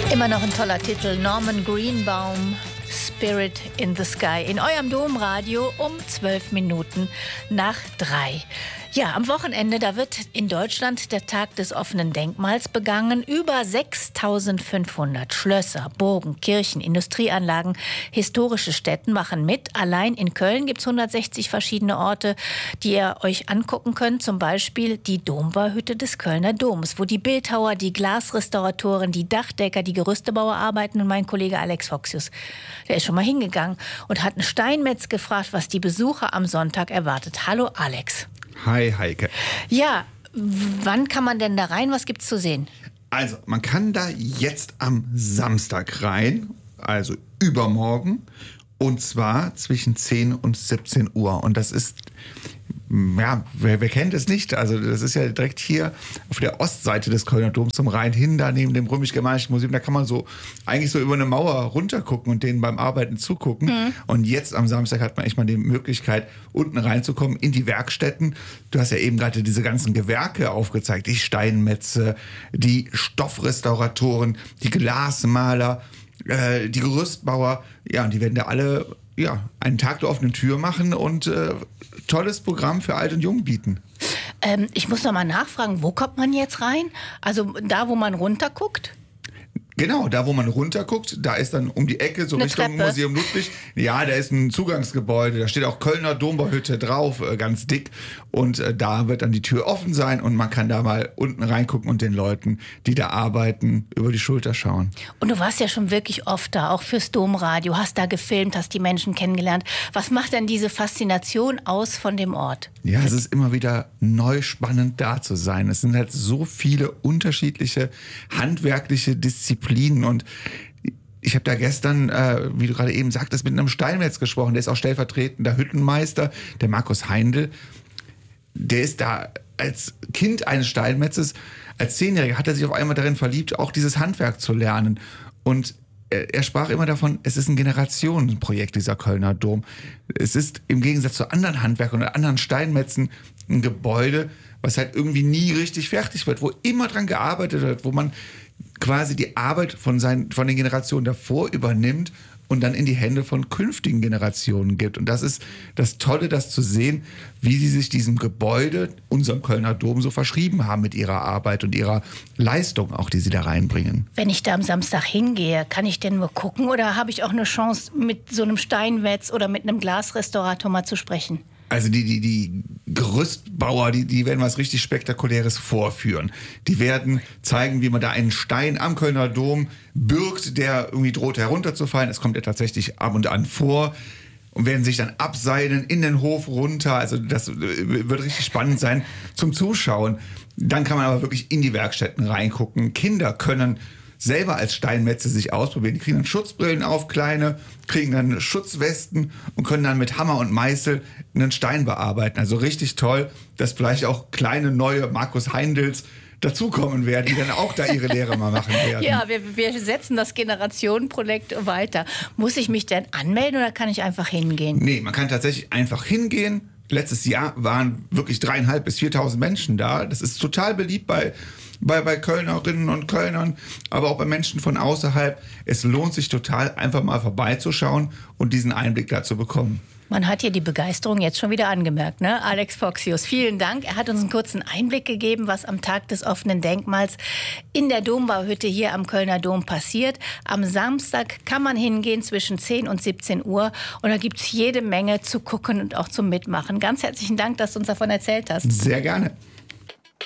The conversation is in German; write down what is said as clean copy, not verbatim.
Immer noch ein toller Titel, Norman Greenbaum, Spirit in the Sky, in eurem Domradio um 12 Minuten nach 3. Ja, am Wochenende, da wird in Deutschland der Tag des offenen Denkmals begangen. Über 6.500 Schlösser, Burgen, Kirchen, Industrieanlagen, historische Stätten machen mit. Allein in Köln gibt es 160 verschiedene Orte, die ihr euch angucken könnt. Zum Beispiel die Dombauhütte des Kölner Doms, wo die Bildhauer, die Glasrestauratoren, die Dachdecker, die Gerüstebauer arbeiten. Und mein Kollege Alex Foxius, der ist schon mal hingegangen und hat einen Steinmetz gefragt, was die Besucher am Sonntag erwartet. Hallo Alex. Hi Heike. Ja, wann kann man denn da rein? Was gibt's zu sehen? Also, man kann da jetzt am Samstag rein, also übermorgen, und zwar zwischen 10 und 17 Uhr. Und das ist, ja, wer kennt es nicht? Also das ist ja direkt hier auf der Ostseite des Kölner Doms zum Rhein hin, da neben dem Römisch-Germanischen Museum. Da kann man so eigentlich so über eine Mauer runtergucken und denen beim Arbeiten zugucken. Mhm. Und jetzt am Samstag hat man echt mal die Möglichkeit, unten reinzukommen in die Werkstätten. Du hast ja eben gerade diese ganzen Gewerke aufgezeigt, die Steinmetze, die Stoffrestauratoren, die Glasmaler, die Gerüstbauer. Ja, und die werden da alle einen Tag der offenen Tür machen und tolles Programm für Alt und Jung bieten. Ich muss noch mal nachfragen, wo kommt man jetzt rein? Also da, wo man runterguckt? Genau, da wo man runterguckt, da ist dann um die Ecke, so eine Richtung Treppe. Museum Ludwig. Ja, da ist ein Zugangsgebäude, da steht auch Kölner Dombauhütte drauf, ganz dick. Und da wird dann die Tür offen sein und man kann da mal unten reingucken und den Leuten, die da arbeiten, über die Schulter schauen. Und du warst ja schon wirklich oft da, auch fürs Domradio, hast da gefilmt, hast die Menschen kennengelernt. Was macht denn diese Faszination aus von dem Ort? Ja, es ist immer wieder neu spannend, da zu sein. Es sind halt so viele unterschiedliche handwerkliche Disziplinen und ich habe da gestern, wie du gerade eben sagtest, mit einem Steinmetz gesprochen. Der ist auch stellvertretender Hüttenmeister, der Markus Heindl. Der ist da als Kind eines Steinmetzes, als 10-Jähriger hat er sich auf einmal darin verliebt, auch dieses Handwerk zu lernen. Und er sprach immer davon, es ist ein Generationenprojekt, dieser Kölner Dom. Es ist im Gegensatz zu anderen Handwerkern oder anderen Steinmetzen ein Gebäude, was halt irgendwie nie richtig fertig wird, wo immer dran gearbeitet wird, wo man quasi die Arbeit von den Generationen davor übernimmt und dann in die Hände von künftigen Generationen gibt. Und das ist das Tolle, das zu sehen, wie sie sich diesem Gebäude, unserem Kölner Dom, so verschrieben haben mit ihrer Arbeit und ihrer Leistung auch, die sie da reinbringen. Wenn ich da am Samstag hingehe, kann ich denn nur gucken oder habe ich auch eine Chance, mit so einem Steinmetz oder mit einem Glasrestaurator mal zu sprechen? Also die Gerüstbauer, die werden was richtig Spektakuläres vorführen. Die werden zeigen, wie man da einen Stein am Kölner Dom bürgt, der irgendwie droht herunterzufallen. Es kommt ja tatsächlich ab und an vor. Und werden sich dann abseilen in den Hof runter. Also das wird richtig spannend sein zum Zuschauen. Dann kann man aber wirklich in die Werkstätten reingucken. Kinder können selber als Steinmetze sich ausprobieren. Die kriegen dann Schutzbrillen auf, kleine, kriegen dann Schutzwesten und können dann mit Hammer und Meißel einen Stein bearbeiten. Also richtig toll, dass vielleicht auch kleine neue Markus Heindls dazukommen werden, die dann auch da ihre Lehre mal machen werden. Ja, wir setzen das Generationenprojekt weiter. Muss ich mich denn anmelden oder kann ich einfach hingehen? Nee, man kann tatsächlich einfach hingehen. Letztes Jahr waren wirklich 3.500 bis 4.000 Menschen da. Das ist total beliebt bei Kölnerinnen und Kölnern, aber auch bei Menschen von außerhalb. Es lohnt sich total, einfach mal vorbeizuschauen und diesen Einblick da zu bekommen. Man hat hier die Begeisterung jetzt schon wieder angemerkt, ne? Alex Foxius, vielen Dank. Er hat uns einen kurzen Einblick gegeben, was am Tag des offenen Denkmals in der Dombauhütte hier am Kölner Dom passiert. Am Samstag kann man hingehen zwischen 10 und 17 Uhr und da gibt es jede Menge zu gucken und auch zum Mitmachen. Ganz herzlichen Dank, dass du uns davon erzählt hast. Sehr gerne.